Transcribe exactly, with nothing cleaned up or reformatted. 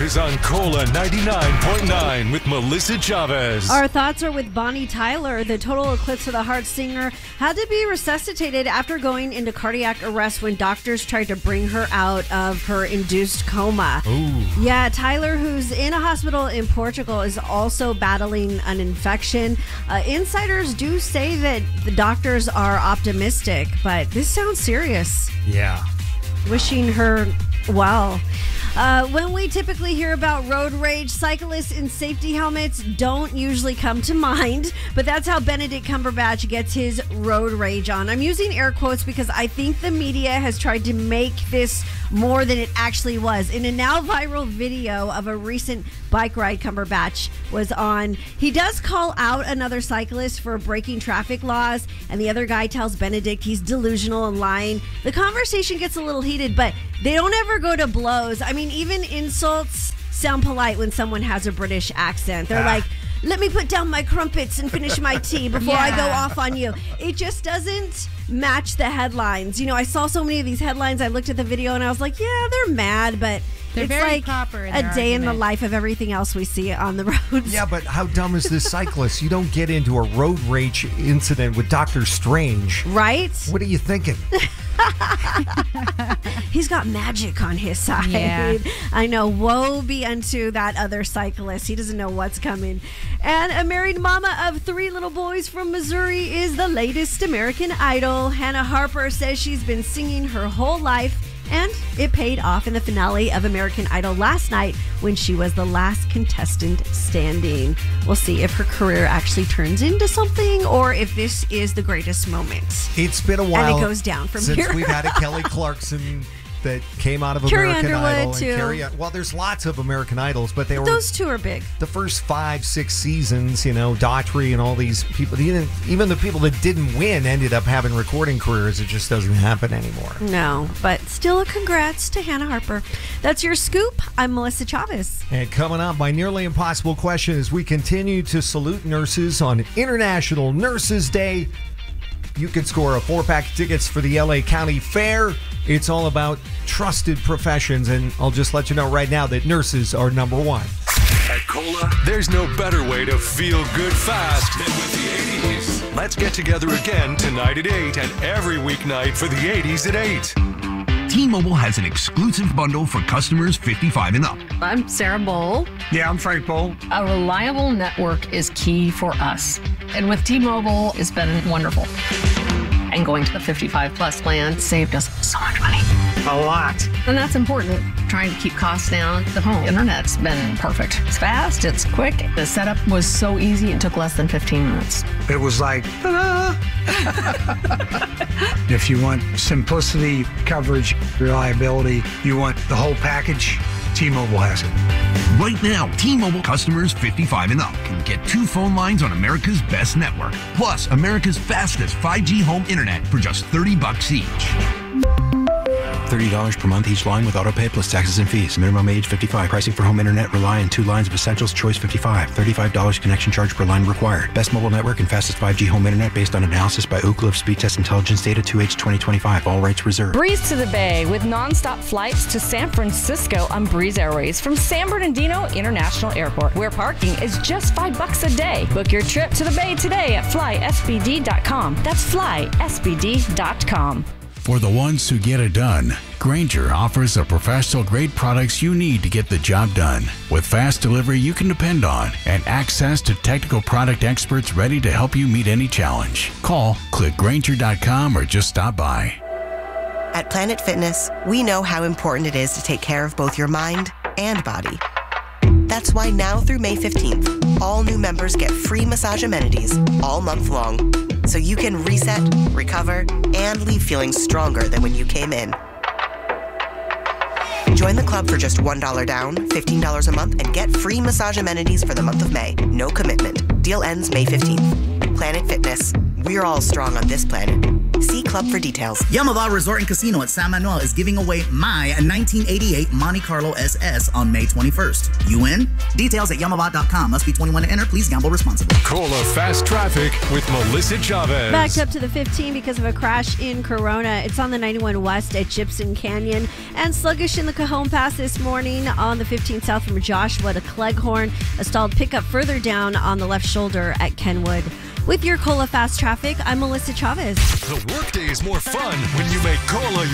is on Cola ninety-nine point nine with Melissa Chavez. Our thoughts are with Bonnie Tyler. The Total Eclipse of the Heart singer had to be resuscitated after going into cardiac arrest when doctors tried to bring her out of her induced coma. Ooh. Yeah, Tyler, who's in a hospital in Portugal, is also battling an infection. Uh, insiders do say that the doctors are optimistic, but this sounds serious. Yeah. Wishing her well. Uh, when we typically hear about road rage, cyclists in safety helmets don't usually come to mind, but that's how Benedict Cumberbatch gets his road rage on. I'm using air quotes because I think the media has tried to make this more than it actually was. In a now viral video of a recent bike ride Cumberbatch was on, he does call out another cyclist for breaking traffic laws, and the other guy tells Benedict he's delusional and lying. The conversation gets a little heated, but they don't ever go to blows. I mean, even insults sound polite when someone has a British accent. They're ah. like, let me put down my crumpets and finish my tea before yeah. I go off on you. It just doesn't match the headlines. You know, I saw so many of these headlines. I looked at the video and I was like, yeah, they're mad, but they're it's very like proper in a their day argument. in the life of everything else we see on the roads. Yeah, but how dumb is this cyclist? You don't get into a road rage incident with Doctor Strange. Right? What are you thinking? He's got magic on his side. Yeah. I know. Woe be unto that other cyclist. He doesn't know what's coming. And a married mama of three little boys from Missouri is the latest American Idol. Hannah Harper says she's been singing her whole life, and it paid off in the finale of American Idol last night when she was the last contestant standing. We'll see if her career actually turns into something or if this is the greatest moment. It's been a while. And it goes down from since here. We've had a Kelly Clarkson that came out of Carrie American Underwood, Idol. too. And Carrie, well, there's lots of American Idols, but they were Those two are big. the first five, six seasons. You know, Daughtry and all these people. Even, even the people that didn't win ended up having recording careers. It just doesn't happen anymore. No, but still a congrats to Hannah Harper. That's your scoop. I'm Melissa Chavez. And coming up, my nearly impossible question as we continue to salute nurses on International Nurses Day. You can score a four-pack of tickets for the L A County Fair. It's all about trusted professions, and I'll just let you know right now that nurses are number one. At Cola, there's no better way to feel good fast than with the eighties. Let's get together again tonight at eight and every weeknight for the eighties at eight. T-Mobile has an exclusive bundle for customers fifty-five and up. I'm Sarah Bowl. Yeah, I'm Frank Bowl. A reliable network is key for us. And with T-Mobile, it's been wonderful. And going to the fifty-five plus plan saved us so much money. A lot. And that's important. Trying to keep costs down. The home internet's been perfect. It's fast, it's quick. The setup was so easy, it took less than fifteen minutes. It was like, ta-da! If you want simplicity, coverage, reliability, you want the whole package, T-Mobile has it. Right now, T-Mobile customers fifty-five and up can get two phone lines on America's best network, plus America's fastest five G home internet for just thirty bucks each. thirty dollars per month each line with autopay plus taxes and fees. Minimum age fifty-five. Pricing for home internet rely on two lines of Essentials Choice fifty-five. thirty-five dollars connection charge per line required. Best mobile network and fastest five G home internet based on analysis by Ookla of Speed Test Intelligence Data two H twenty twenty-five. All rights reserved. Breeze to the Bay with nonstop flights to San Francisco on Breeze Airways from San Bernardino International Airport, where parking is just five bucks a day. Book your trip to the Bay today at fly S B D dot com. That's fly S B D dot com. For the ones who get it done, Grainger offers the professional-grade products you need to get the job done. With fast delivery you can depend on and access to technical product experts ready to help you meet any challenge. Call, click Grainger dot com, or just stop by. At Planet Fitness, we know how important it is to take care of both your mind and body. That's why now through May fifteenth, all new members get free massage amenities all month long, so you can reset, recover, and leave feeling stronger than when you came in. Join the club for just one dollar down, fifteen dollars a month, and get free massage amenities for the month of May. No commitment. Deal ends May fifteenth. Planet Fitness. We're all strong on this planet. See Club for details. Yamava Resort and Casino at San Manuel is giving away my nineteen eighty-eight Monte Carlo S S on May twenty-first. You in? Details at yamava dot com. Must be twenty-one to enter. Please gamble responsibly. Cola Fast Traffic with Melissa Chavez. Backed up to the fifteen because of a crash in Corona. It's on the ninety-one West at Gypsum Canyon. And sluggish in the Cajon Pass this morning on the fifteen south from Joshua to Cleghorn. A stalled pickup further down on the left shoulder at Kenwood. With your Cola Fast Traffic, I'm Melissa Chavez. The workday is more fun when you make Cola